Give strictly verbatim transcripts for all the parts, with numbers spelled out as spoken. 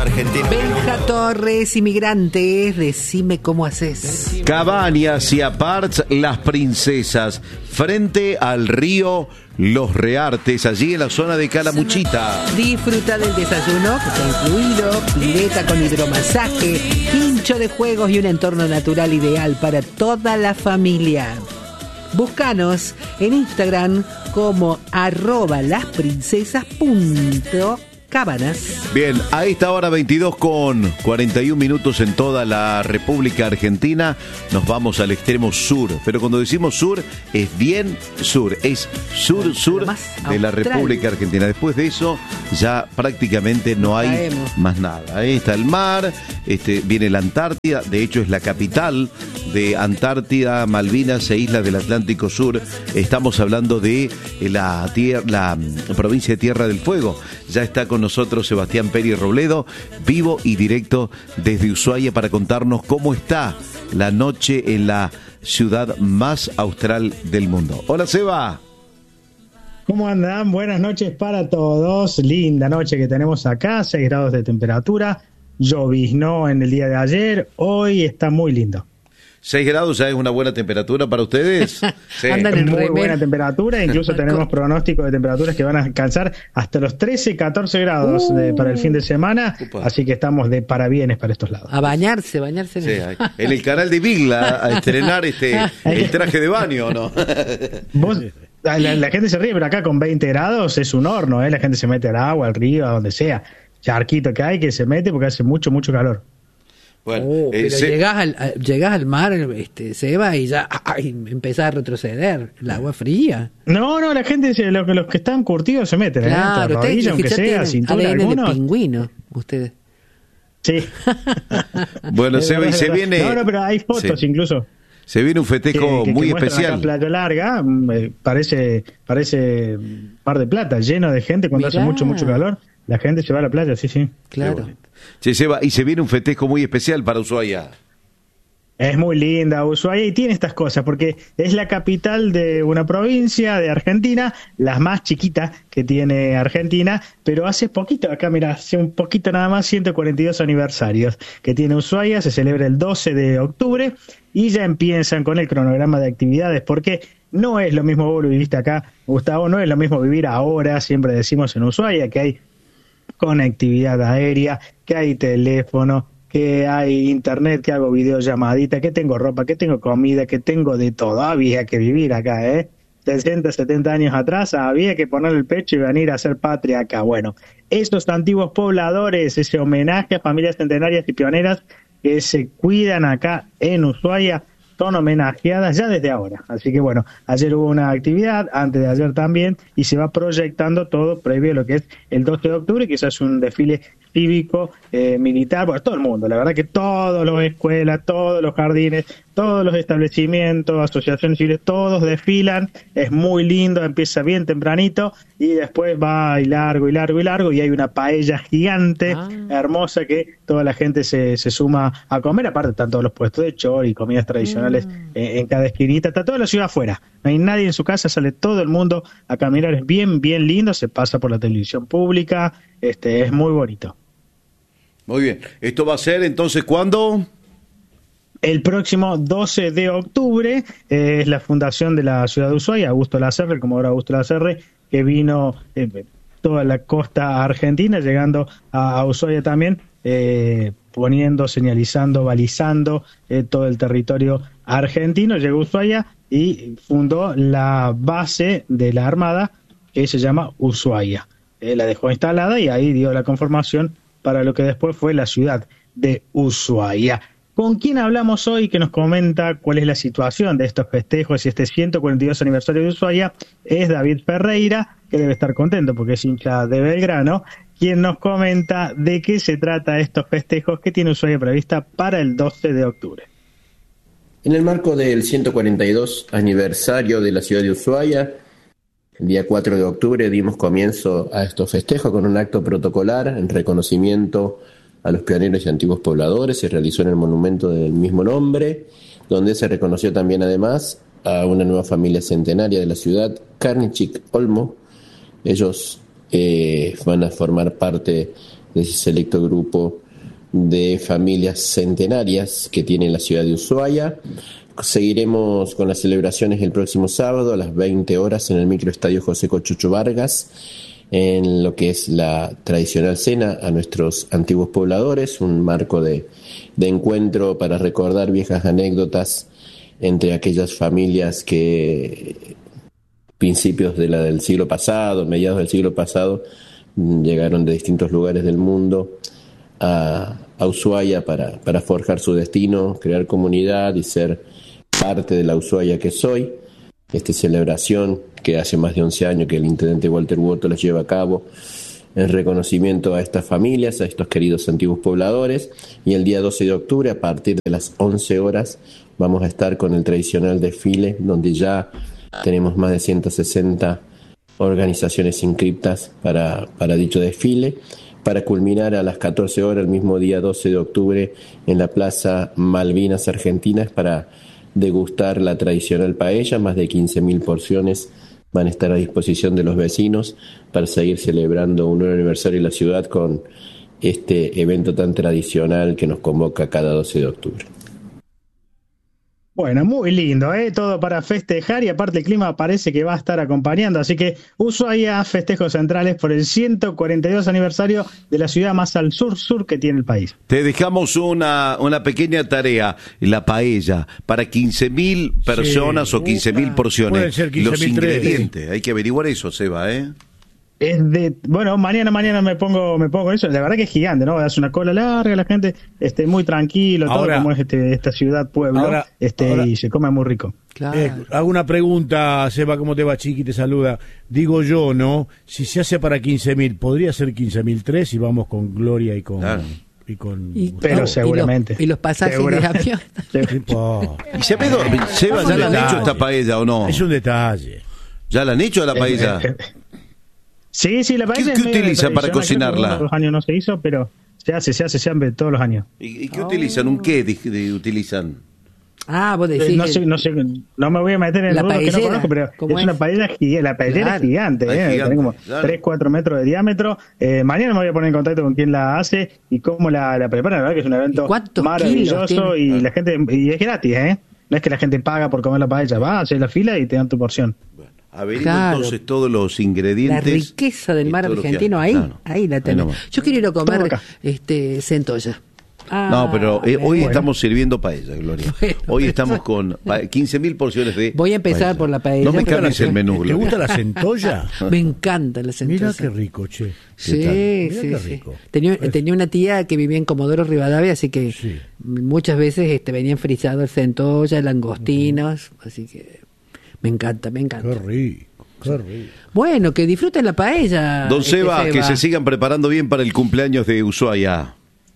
argentino. Benja Torres, inmigrantes, decime cómo haces. Cabañas y aparts Las Princesas, frente al río Los Reartes, allí en la zona de Calamuchita. Disfruta del desayuno, que está incluido, pileta con hidromasaje, quincho de juegos y un entorno natural ideal para toda la familia. Búscanos en Instagram como arroba lasprincesas.cabanas. Bien, a esta hora veintidós con cuarenta y un minutos en toda la República Argentina, nos vamos al extremo sur, pero cuando decimos sur es bien sur, es sur, sur de la República Argentina. Después de eso ya prácticamente no hay Caemos. más nada. Ahí está el mar, este, viene la Antártida, de hecho es la capital de Antártida, Malvinas e Islas del Atlántico Sur. Estamos hablando de la, tier- la provincia de Tierra del Fuego. Ya está con nosotros Sebastián Peri Robledo, vivo y directo desde Ushuaia para contarnos cómo está la noche en la ciudad más austral del mundo. Hola, Seba. ¿Cómo andan? Buenas noches para todos. Linda noche que tenemos acá, seis grados de temperatura. Lloviznó en el día de ayer, hoy está muy lindo. seis grados ya es una buena temperatura para ustedes. Sí. Andan en muy remer. buena temperatura, incluso tenemos pronóstico de temperaturas que van a alcanzar hasta los trece, catorce grados uh, de, para el fin de semana, upa. Así que estamos de parabienes para estos lados. A bañarse, bañarse. En, sí, el... en el canal de Vigla a estrenar este el traje de baño, ¿no? ¿Vos? La, la gente se ríe, pero acá con veinte grados es un horno, ¿eh? La gente se mete al agua, al río, a donde sea. Charquito que hay que se mete porque hace mucho, mucho calor. Bueno, oh, pero se... llegás, al, a, llegás al mar, este, Seba, y ya ay, empezás a retroceder. El agua fría. No, no, la gente, los, los que están curtidos se meten. Claro, ¿eh? Rodilla, aunque sea, cintura, A D N algunos. De pingüino, ustedes. Sí. Bueno, Seba, y se viene... No, no, pero hay fotos sí. incluso. Se viene un festejo que, que, muy que especial. Playa Larga, eh, parece parece Mar de Plata, lleno de gente cuando Mirá. hace mucho, mucho calor. La gente se va a la playa, sí, sí. Claro. Sí, Seba, y se viene un festejo muy especial para Ushuaia. Es muy linda Ushuaia y tiene estas cosas, porque es la capital de una provincia de Argentina, la más chiquita que tiene Argentina, pero hace poquito, acá mira, hace un poquito nada más, ciento cuarenta y dos aniversarios que tiene Ushuaia, se celebra el doce de octubre y ya empiezan con el cronograma de actividades, porque no es lo mismo, vos lo viviste acá, Gustavo, no es lo mismo vivir ahora, siempre decimos en Ushuaia que hay conectividad aérea, que hay teléfono, que hay internet, que hago videollamadita, que tengo ropa, que tengo comida, que tengo de todo. Había que vivir acá, ¿eh? sesenta, setenta años atrás había que poner el pecho y venir a hacer patria acá. Bueno, estos antiguos pobladores, ese homenaje a familias centenarias y pioneras que se cuidan acá en Ushuaia, son homenajeadas ya desde ahora. Así que bueno, ayer hubo una actividad, antes de ayer también, y se va proyectando todo previo a lo que es el doce de octubre, que es un desfile cívico, eh, militar, bueno, todo el mundo, la verdad que todas las escuelas, todos los jardines, todos los establecimientos, asociaciones civiles, todos desfilan, es muy lindo, empieza bien tempranito y después va y largo y largo y largo y hay una paella gigante, ah. hermosa, que toda la gente se, se suma a comer, aparte están todos los puestos de chori y comidas tradicionales mm. en, en cada esquinita, está toda la ciudad afuera, no hay nadie en su casa, sale todo el mundo a caminar, es bien, bien lindo, se pasa por la televisión pública, este es muy bonito. Muy bien, ¿esto va a ser entonces cuándo? El próximo doce de octubre, eh, es la fundación de la ciudad de Ushuaia, Augusto Lacerre, como ahora Augusto Lacerre, que vino eh, toda la costa argentina, llegando a, a Ushuaia también, eh, poniendo, señalizando, balizando eh, todo el territorio argentino, llegó a Ushuaia y fundó la base de la Armada, que se llama Ushuaia. Eh, la dejó instalada y ahí dio la conformación para lo que después fue la ciudad de Ushuaia. ¿Con quién hablamos hoy que nos comenta cuál es la situación de estos festejos y este ciento cuarenta y dos aniversario de Ushuaia? Es David Ferreira, que debe estar contento porque es hincha de Belgrano, quien nos comenta de qué se trata estos festejos que tiene Ushuaia prevista para el doce de octubre. En el marco del ciento cuarenta y dos aniversario de la ciudad de Ushuaia, el día cuatro de octubre dimos comienzo a estos festejos con un acto protocolar en reconocimiento a los pioneros y antiguos pobladores. Se realizó en el monumento del mismo nombre, donde se reconoció también además a una nueva familia centenaria de la ciudad, Karnichik Olmo. Ellos eh, van a formar parte de ese selecto grupo de familias centenarias que tiene la ciudad de Ushuaia. Seguiremos con las celebraciones el próximo sábado a las veinte horas en el microestadio José Cochucho Vargas, en lo que es la tradicional cena a nuestros antiguos pobladores, un marco de, de encuentro para recordar viejas anécdotas entre aquellas familias que principios de la, del siglo pasado, mediados del siglo pasado, llegaron de distintos lugares del mundo a, a Ushuaia para, para forjar su destino, crear comunidad y ser parte de la Ushuaia que soy. Esta celebración que hace más de once años que el intendente Walter Woto la lleva a cabo en reconocimiento a estas familias, a estos queridos antiguos pobladores, y el día doce de octubre a partir de las once horas vamos a estar con el tradicional desfile, donde ya tenemos más de ciento sesenta organizaciones inscriptas para, para dicho desfile, para culminar a las catorce horas el mismo día doce de octubre en la Plaza Malvinas Argentinas para degustar la tradicional paella. Más de quince mil porciones van a estar a disposición de los vecinos para seguir celebrando un nuevo aniversario de la ciudad con este evento tan tradicional que nos convoca cada doce de octubre. Bueno, muy lindo, ¿eh? Todo para festejar, y aparte el clima parece que va a estar acompañando, así que Ushuaia, festejos centrales por el ciento cuarenta y dos aniversario de la ciudad más al sur-sur que tiene el país. Te dejamos una, una pequeña tarea, la paella, para quince mil personas sí, o quince mil porciones. Pueden ser quince mil Los ingredientes, hay que averiguar eso, Seba, ¿eh? Es de, bueno, mañana mañana me pongo me pongo eso, la verdad que es gigante, ¿no? Hace una cola larga, la gente esté muy tranquilo, ahora, todo como es este, esta ciudad pueblo, ahora, este ahora, y se come muy rico. Claro. Eh, hago una pregunta, Seba, ¿cómo te va, Chiqui? Te saluda. Digo yo, ¿no? Si se hace para quince mil, ¿podría ser quince mil tres y vamos con Gloria y con... Claro. Y con y, pero no, seguramente. Y los, y los pasajes de avión. ¿Y se ve, Seba, ya la han hecho esta paella o no? Es un detalle. ¿Ya la han hecho la paella? Eh, eh, eh. Sí, sí, la paella ¿Qué, qué utilizan para cocinarla? Todos los años no se hizo, pero se hace, se hace, se hace todos los años. ¿Y, y qué oh. utilizan? ¿Un qué de, de, utilizan? Ah, vos decís. Eh, no, sé, no sé, no me voy a meter en el rudo que no conozco, pero es, es una paella gigante. La paellera claro. es gigante, ¿eh? Gigante, tiene como claro. tres, cuatro metros de diámetro. Eh, mañana me voy a poner en contacto con quien la hace y cómo la, la prepara. La verdad que es un evento maravilloso y ah. la gente, y es gratis, ¿eh? No es que la gente paga por comer la paella, va a hacer la fila y te dan tu porción. Bueno. Averigua claro. entonces todos los ingredientes. La riqueza del mar argentino, ahí, claro. ahí la tenemos. Ahí Yo quiero ir a comer este centolla. Ah, no, pero eh, hoy bueno. estamos sirviendo paella, Gloria. Bueno, hoy estamos con quince mil porciones de Voy a empezar paella. por la paella. No me cambies el menú, Gloria. ¿Te gusta la centolla? Me encanta la centolla. Mira qué rico, che. Sí, sí, qué sí. Rico. Tenía, pues, tenía una tía que vivía en Comodoro Rivadavia, así que sí. muchas veces este, venían frisados el centolla, langostinos, uh-huh. así que me encanta, me encanta. Qué rico. Qué rico. Bueno, que disfruten la paella. Don Seba, este Seba, que se sigan preparando bien para el cumpleaños de Ushuaia.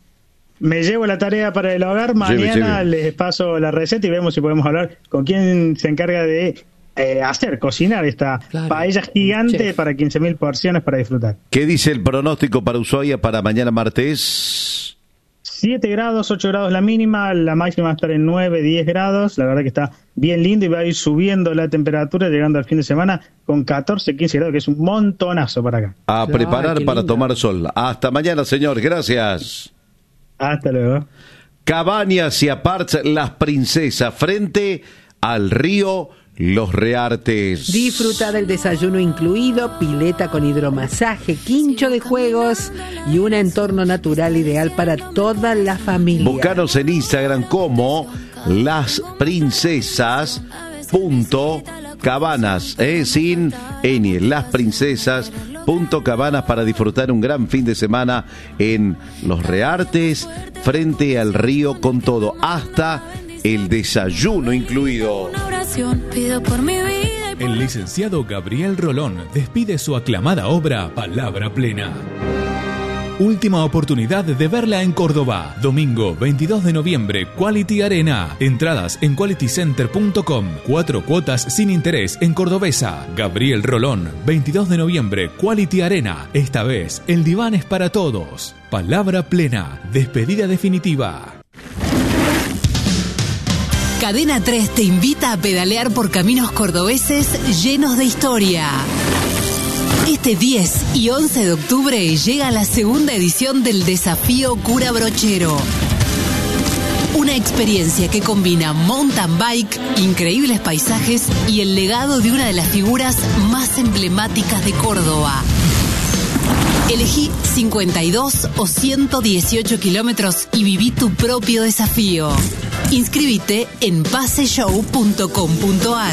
Me llevo la tarea para el hogar. Mañana lleve, lleve. les paso la receta y vemos si podemos hablar con quién se encarga de eh, hacer, cocinar esta claro. paella gigante Chef. para quince mil porciones para disfrutar. ¿Qué dice el pronóstico para Ushuaia para mañana martes? siete grados, ocho grados la mínima, la máxima va a estar en nueve, diez grados. La verdad que está bien lindo y va a ir subiendo la temperatura, llegando al fin de semana con catorce, quince grados, que es un montonazo para acá. A claro, preparar para lindo. tomar sol. Hasta mañana, señor. Gracias. Hasta luego. Cabañas y Aparts Las Princesas, frente al río Los Reartes. Disfruta del desayuno incluido, pileta con hidromasaje, quincho de juegos y un entorno natural ideal para toda la familia. Búscanos en Instagram como Las Princesas punto cabanas, eh, sin ñ, Las Princesas punto cabanas, para disfrutar un gran fin de semana en Los Reartes, frente al río, con todo, hasta el desayuno incluido. El licenciado Gabriel Rolón despide su aclamada obra Palabra Plena. Última oportunidad de verla en Córdoba. Domingo veintidós de noviembre, Quality Arena. Entradas en quality center punto com. Cuatro cuotas sin interés en Cordobesa. Gabriel Rolón, veintidós de noviembre, Quality Arena. Esta vez, el diván es para todos. Palabra Plena. Despedida definitiva. Cadena tres te invita a pedalear por caminos cordobeses llenos de historia. Este diez y once de octubre llega la segunda edición del Desafío Cura Brochero. Una experiencia que combina mountain bike, increíbles paisajes y el legado de una de las figuras más emblemáticas de Córdoba. Elegí cincuenta y dos o ciento dieciocho kilómetros y viví tu propio desafío. Inscríbete en paseshow punto com punto ar.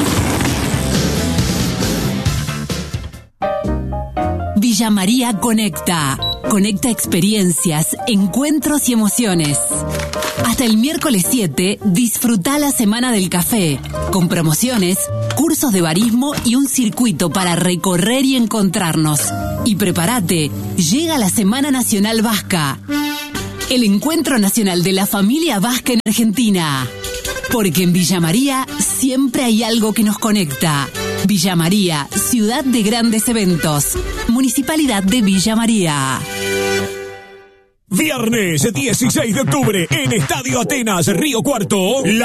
Villa María Conecta. Conecta experiencias, encuentros y emociones. Hasta el miércoles siete, disfruta la Semana del Café, con promociones, cursos de barismo y un circuito para recorrer y encontrarnos. Y prepárate, llega la Semana Nacional Vasca, el encuentro nacional de la familia vasca en Argentina. Porque en Villa María siempre hay algo que nos conecta. Villa María, ciudad de grandes eventos. Municipalidad de Villa María. Viernes dieciséis de octubre en Estadio Atenas, Río Cuarto. La